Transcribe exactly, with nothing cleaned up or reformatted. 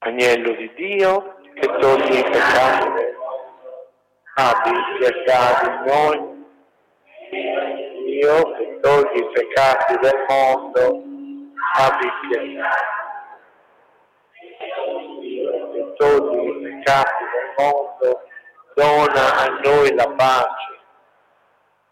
Agnello di Dio, che togli i peccati del mondo, abbi pietà di noi. Dio, che togli i peccati del mondo, abbi pietà. Dio, che togli i peccati del mondo, dona a noi la pace.